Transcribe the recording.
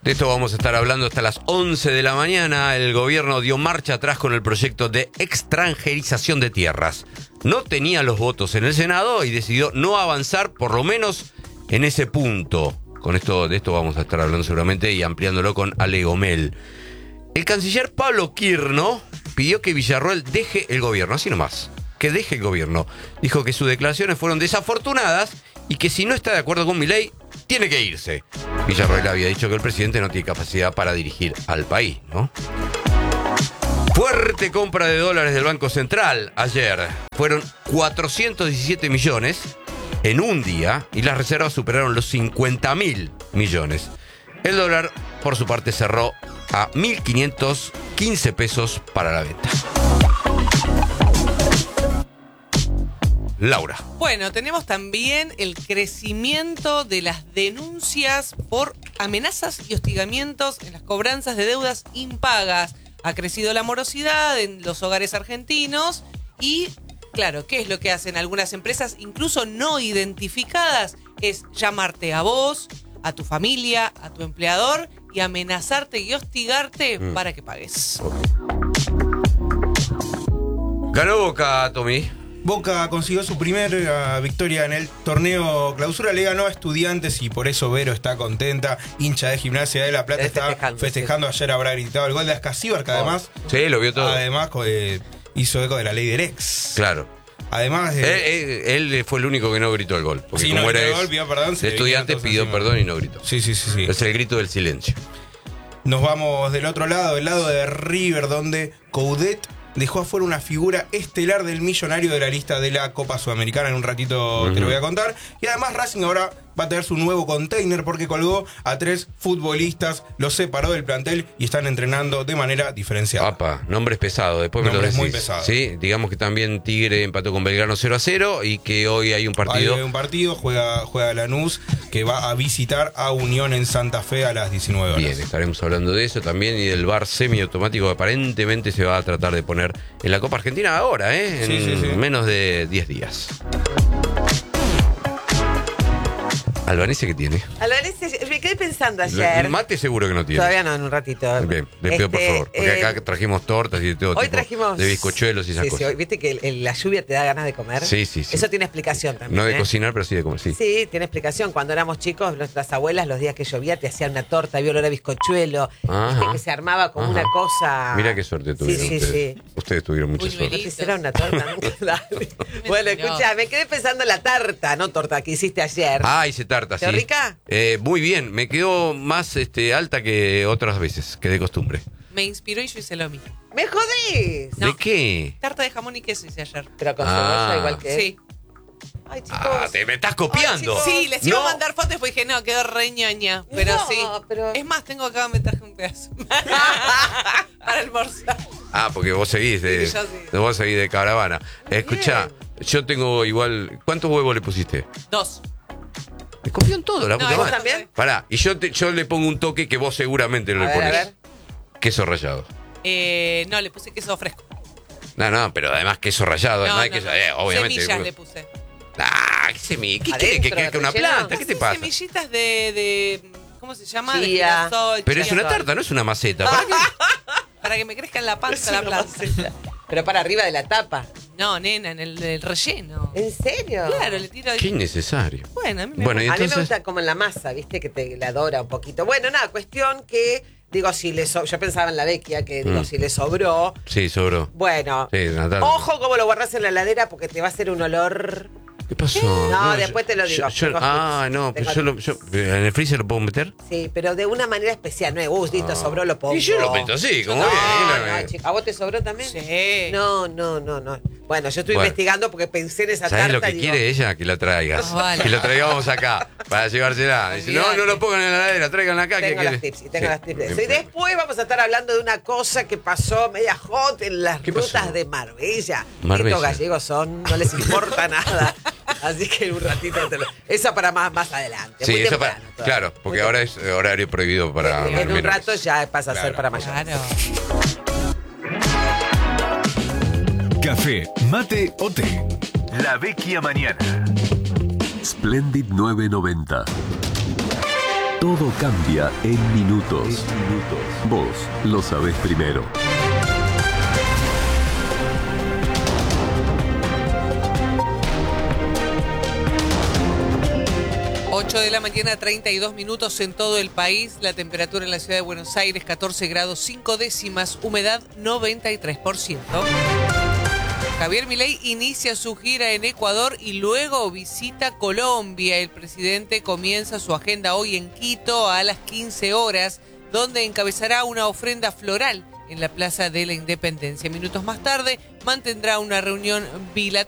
De esto vamos a estar hablando hasta las 11 de la mañana. El gobierno dio marcha atrás con el proyecto de extranjerización de tierras. No tenía los votos en el Senado y decidió no avanzar, por lo menos en ese punto. De esto vamos a estar hablando seguramente y ampliándolo con Ale Gomel. El canciller Pablo Quirno pidió que Villarroel deje el gobierno, así nomás, que deje el gobierno. Dijo que sus declaraciones fueron desafortunadas y que si no está de acuerdo con Milei, tiene que irse. Villarroel había dicho que el presidente no tiene capacidad para dirigir al país, ¿no? Fuerte compra de dólares del Banco Central ayer. Fueron 417 millones en un día y las reservas superaron los 50.000 millones. El dólar, por su parte, cerró a 1.515 pesos para la venta. Laura. Bueno, tenemos también el crecimiento de las denuncias por amenazas y hostigamientos en las cobranzas de deudas impagas. Ha crecido la morosidad en los hogares argentinos y, claro, ¿qué es lo que hacen algunas empresas, incluso no identificadas? Es llamarte a vos, a tu familia, a tu empleador y amenazarte y hostigarte para que pagues. Ganó Boca, Tommy. Boca consiguió su primera victoria en el torneo Clausura, le ganó a Estudiantes y por eso Vero está contenta, hincha de Gimnasia de La Plata, está festejando. Ayer habrá gritado el gol de Ascasíbar, que además... Sí, lo vio todo. Además hizo eco de la ley de Rex. Claro. Además... Él fue el único que no gritó el gol. Porque sí, como no era gritó el gol, pidió perdón. Estudiante pidió perdón y no gritó. Sí. Es el grito del silencio. Nos vamos del otro lado, el lado de River, donde Coudet dejó afuera una figura estelar del Millonario de la lista de la Copa Sudamericana. En un ratito te lo voy a contar. Y además Racing ahora va a tener su nuevo container porque colgó a 3 futbolistas, los separó del plantel y están entrenando de manera diferenciada. Apa, nombres pesados, después me lo decís. Muy pesados. Sí, digamos que también Tigre empató con Belgrano 0-0 y que hoy hay un partido. Hay un partido, juega Lanús, que va a visitar a Unión en Santa Fe a las 19 horas. Bien, estaremos hablando de eso también y del VAR semiautomático que aparentemente se va a tratar de poner en la Copa Argentina ahora, en menos de 10 días. ¿Albanese qué tiene? Albanese, me quedé pensando ayer. El mate seguro que no tiene. Todavía no, en un ratito. Bien, le pido por favor. Porque acá trajimos tortas y de todo hoy tipo trajimos, de bizcochuelos y esas cosas. Sí, viste que la lluvia te da ganas de comer. Sí. Eso tiene explicación también. No de cocinar, pero sí de comer, sí. Sí, tiene explicación. Cuando éramos chicos, nuestras abuelas, los días que llovía, te hacían una torta, había olor a bizcochuelo. Viste que se armaba como una cosa. Mira qué suerte tuvieron ustedes. Sí. Ustedes tuvieron mucha suerte. ¿No te hicieron una torta nunca? Bueno, escucha, me quedé pensando en la tarta, no torta, que hiciste ayer. Hice tarta, sí. ¿Te rica? Muy bien, me quedó más alta que otras veces, que de costumbre. Me inspiró y yo hice lo mismo. ¡Me jodís! ¿De qué? Tarta de jamón y queso hice ayer. Pero con cebolla igual que él. Sí. Ay, chicos. Te me estás copiando. Ay, Sí, les iba a mandar fotos y dije, no, quedó re ñoña. Pero No, sí. pero- Es más, tengo acá, me traje un pedazo. Para almorzar. Porque vos seguís Sí, yo sí. vos seguís de caravana. Escuchá, yo tengo igual. ¿Cuántos huevos le pusiste? 2. Me copió en todo, la puta ¿vos madre. también? Pará, y yo le pongo un toque que vos seguramente no le pones. A ver. Queso rallado. No, le puse queso fresco. No, pero además queso rallado, No, además no, queso, no. obviamente. Semillas le puse. ¿Qué semilla? ¿Qué Adentro, quiere que una relleno. planta? ¿Qué te Así, pasa? semillitas de ¿cómo se llama? Chía. De girasol, Pero es chía. una tarta, no es una maceta. ¿Para qué? Para que me crezca en la panza la planta. Pero para arriba de la tapa. No, nena, en el relleno. ¿En serio? Claro, le tiro ahí. Qué innecesario. Bueno, a mí me Bueno, y A mí me entonces. gusta como en la masa, viste, que te la dora un poquito. Bueno, nada, cuestión que, digo, si le yo pensaba en la vecchia, que digo, si le sobró. Sí, sobró. Bueno, Sí, una tarta. ojo cómo lo guardas en la heladera porque te va a hacer un olor. ¿Qué pasó? No, después te lo digo. Tengo no, tips. pero Tengo ¿en el freezer lo puedo meter? Sí, pero de una manera especial, no es, listo, sobró, lo pongo. Y yo lo meto así, como No, bien. no, chica, ¿a vos te sobró también? Sí. No. Bueno, yo estoy investigando porque pensé en esa ¿Sabes tarta. lo que digo, quiere ella? Que la traigas. Vale. Que lo traigamos acá para llevársela. Dice, no lo pongan en la heladera, tráiganla acá. Tengo que las quiere. tips, y tengo Sí. las tips de eso. Y después vamos a estar hablando de una cosa que pasó media hot en las ¿Qué rutas pasó? de Marbella. Marbella. Estos gallegos no les importa nada. Así que en un ratito esa para más adelante. Sí, muy eso temprano para. todavía. Claro, porque Muy ahora es horario prohibido para. en un menores. rato ya pasa a ser para mayores. Claro. Café, mate o té. La Vecchia Mañana. Splendid 990. Todo cambia en minutos. Vos lo sabés primero. 8 de la mañana, 32 minutos en todo el país. La temperatura en la ciudad de Buenos Aires, 14 grados 5 décimas, humedad 93%. Javier Milei inicia su gira en Ecuador y luego visita Colombia. El presidente comienza su agenda hoy en Quito a las 15 horas, donde encabezará una ofrenda floral en la Plaza de la Independencia. Minutos más tarde mantendrá una reunión bilateral